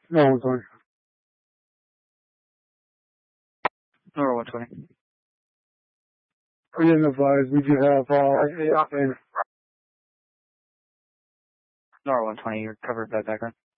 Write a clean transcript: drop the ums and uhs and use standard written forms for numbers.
No, 120. Nora 120. We didn't advise. We do have and Nora 120, you're covered by background.